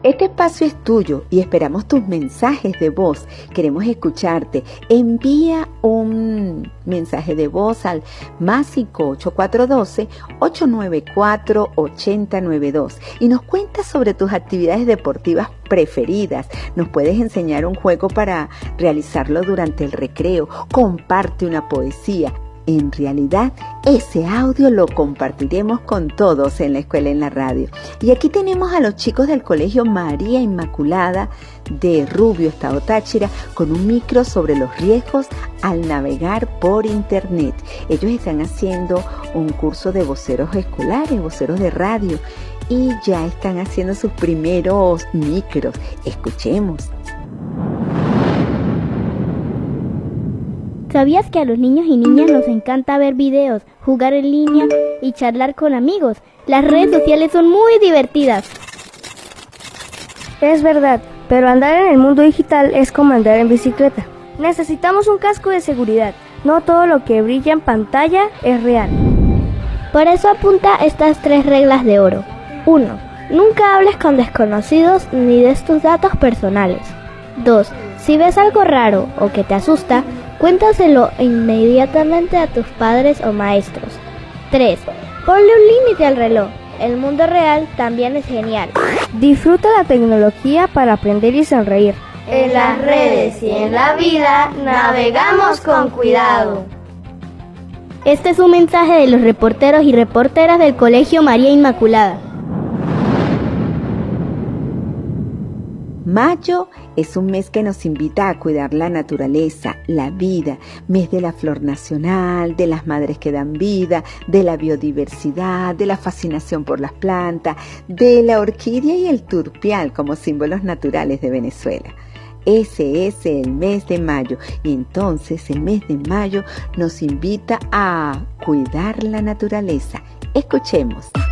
Este espacio es tuyo y esperamos tus mensajes de voz. Queremos escucharte. Envía un mensaje de voz al +54 894 8092 y nos cuentas sobre tus actividades deportivas preferidas. Nos puedes enseñar un juego para realizarlo durante el recreo. Comparte una poesía. En realidad, ese audio lo compartiremos con todos en la escuela, en la radio. Y aquí tenemos a los chicos del Colegio María Inmaculada de Rubio, Estado Táchira, con un micro sobre los riesgos al navegar por Internet. Ellos están haciendo un curso de voceros escolares, voceros de radio, y ya están haciendo sus primeros micros. Escuchemos. ¿Sabías que a los niños y niñas nos encanta ver videos, jugar en línea y charlar con amigos? Las redes sociales son muy divertidas. Es verdad, pero andar en el mundo digital es como andar en bicicleta. Necesitamos un casco de seguridad. No todo lo que brilla en pantalla es real. Por eso apunta estas 3 reglas de oro. 1. Nunca hables con desconocidos ni des tus datos personales. 2. Si ves algo raro o que te asusta, cuéntaselo inmediatamente a tus padres o maestros. 3. Ponle un límite al reloj. El mundo real también es genial. Disfruta la tecnología para aprender y sonreír. En las redes y en la vida navegamos con cuidado. Este es un mensaje de los reporteros y reporteras del Colegio María Inmaculada. Mayo es un mes que nos invita a cuidar la naturaleza, la vida, mes de la flor nacional, de las madres que dan vida, de la biodiversidad, de la fascinación por las plantas, de la orquídea y el turpial como símbolos naturales de Venezuela. Ese es el mes de mayo y entonces el mes de mayo nos invita a cuidar la naturaleza. Escuchemos.